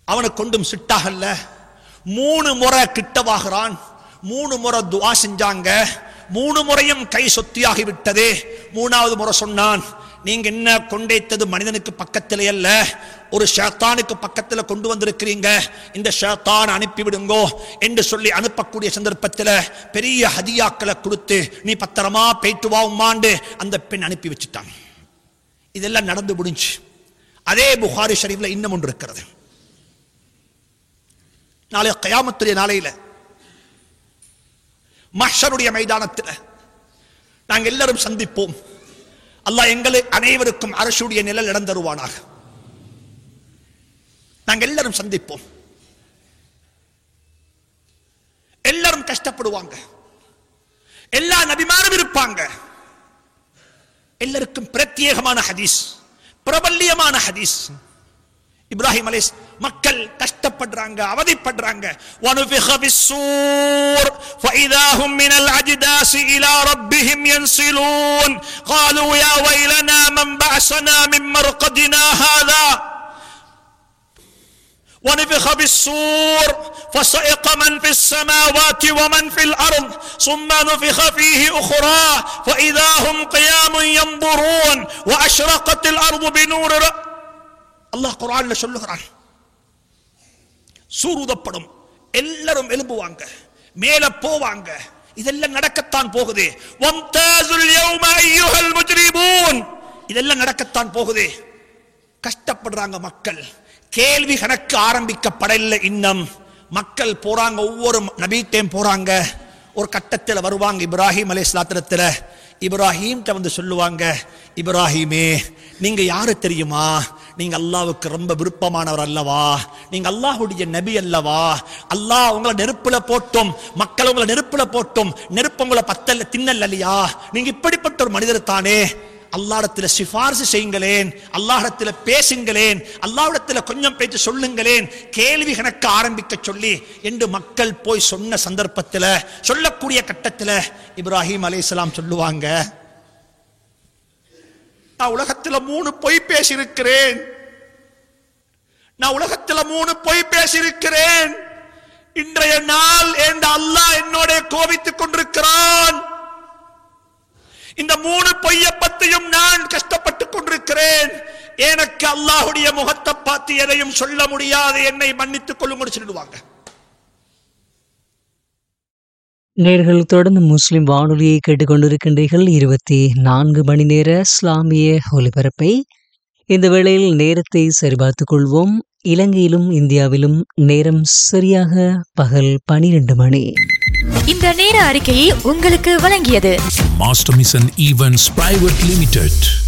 அவனை கொண்டும் சிட்டாகல்ல. 3 முறை கிட்டவாகிறான். 3 முறை துஆ செஞ்சாங்க. 3 முறையும் கை சொத்தியாகி விட்டதே. 3வது முறை சொன்னான், நீங்க என்ன கொண்டேத்தது மனிதனுக்கு பக்கத்திலே அல்ல, ஒரு ஷைத்தானுக்கு பக்கத்துல கொண்டு வந்திருக்கிறீங்க, இந்த ஷைத்தான் அனுப்பிவிடுங்கோ என்று சொல்லி அனுப்பக்கூடிய சந்தர்ப்பத்தில் பெரிய ஹதியாக்களை கொடுத்து நீ பத்திரமா போயிட்டு வா உம்மாண்டு அந்த பெண் அனுப்பி வச்சுட்டான். இதெல்லாம் நடந்து முடிஞ்சு. அதே புகாரி ஷரீஃப்ல இன்னும் ஒன்று இருக்கிறது. நாளை கியாமத்துடைய நாளையில மஹ்ஷருடைய மைதானத்தில் நாங்கள் எல்லாரும் சந்திப்போம். அல்லாஹ் எங்களை அனைவருக்கும் அரசுடைய நிழல் இடம் தருவானாக. நாங்கள் எல்லாரும் சந்திப்போம். எல்லாரும் கஷ்டப்படுவாங்க. எல்லா நபிமாரும் இருப்பாங்க. எல்லாருக்கும் பிரத்யேகமான ஹதீஸ், பிரபல்யமான ஹதீஸ். இப்ராஹிம் அலைஹிஸ் மக்கள் கஷ்டப்படுறாங்க, அவதிப்படுறாங்க. وَنُفِخَ فِي-الصُّورِ فَإِذَا هُمْ مِنَ الْأَجْدَاثِ إِلَى رَبِّهِمْ يَنْسِلُونَ قَالُوا يَا وَيْلَنَا مَنْ بَعَثَنَا مِنْ مَرْقَدِنَا هَذَا وَنُفِخَ فِي-الصُّورِ فَصَعِقَ مَنْ فِي السَّمَاوَاتِ وَمَنْ فِي الْأَرْضِ ثُمَّ نُفِخَ فِيهِ أُخْرَى فَإِذَا هُمْ قِيَامٌ يَنْظُرُونَ وَأَشْرَقَتِ الْأَرْضُ بِنُورِ அல்லாஹ் குர்ஆன்ல சொல்லுகிறான், சூருதப்படும், எல்லாரும் எழும்புவாங்க, மேல போவாங்க. இதெல்லாம் நடக்கத்தான் போகுது. வம்தாஸுல் யௌம அய்யுஹல் முஜ்ரிமூன், இதெல்லாம் நடக்கத்தான் போகுது. கஷ்டப்படுறாங்க மக்கள். கேள்வி கணக்கு ஆரம்பிக்கப்படவில்லை இன்னும். மக்கள் போறாங்க, ஒவ்வொரு நபிட்டையும் போறாங்க. ஒரு கட்டத்தில் வருவாங்க இப்ராஹிம் அலைஹிஸ்ஸலாத்துல. இப்ராஹிம்கிட்ட வந்து சொல்லுவாங்க, இப்ராஹிமே நீங்க யாரு தெரியுமா? நீங்க அல்லாஹ்வுக்கு ரொம்ப விருப்பமானவர் அல்லவா? நீங்க அல்லாஹ்வுடைய நபி அல்லவா? அல்லாஹ் உங்களை நெருப்புல போட்டும், மக்கள் உங்களை நெருப்புல போட்டும், நெருப்பு உங்களை பத்தல்ல தின்னல் இல்லையா? நீங்க இப்படிப்பட்ட ஒரு மனிதர் தானே. அல்லாஹ்விடத்தில் சிபாரிசு செய்யுங்களேன், அல்லாஹ்விடத்தில் பேசுங்களேன், அல்லாஹ்விடத்தில் கொஞ்சம் பேச்சு சொல்லுங்களேன், கேள்வி கணக்க ஆரம்பிக்க சொல்லி என்று மக்கள் போய் சொன்ன சந்தர்ப்பத்தில், சொல்லக்கூடிய கட்டத்தில் இப்ராஹிம் அலைஹிஸ்ஸலாம் சொல்லுவாங்க, நான் உலகத்தில் 3 பொய் பேசியிருக்கிறேன். நான் உலகத்தில் 3 பொய் பேசியிருக்கிறேன். இன்றைய நாள் என்ற அல்லாஹ் என்னோட கோபித்துக் கொண்டிருக்கிறான். இந்த 3 பொய்ய பத்தியும் நான் கஷ்டப்பட்டுக் கொண்டிருக்கிறேன். எனக்கு அல்லாஹ்வுடைய முகத்தை பார்த்து எதையும் சொல்ல முடியாது, என்னை மன்னித்துக் கொள்ளுங்கள் சொல்லுவாங்க. நேர்கள் தொடர்ந்து முஸ்லிம் வானொலியை கேட்டுக்கொண்டிருக்கின்றீர்கள். 24 மணி நேர இஸ்லாமிய ஒலிபரப்பை. இந்த வேளையில் நேரத்தை சரிபார்த்துக் கொள்வோம். இலங்கையிலும் இந்தியாவிலும் நேரம் சரியாக பகல் 12 மணி. இந்த நேர அறிக்கையை உங்களுக்கு வழங்கியது master mission events private limited.